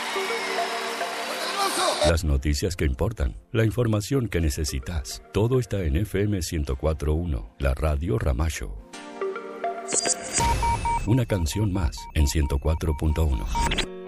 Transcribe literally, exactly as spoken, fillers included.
Las noticias que importan, la información que necesitas, todo está en F M ciento cuatro punto uno, la radio Ramallo. Una canción más en ciento cuatro punto uno.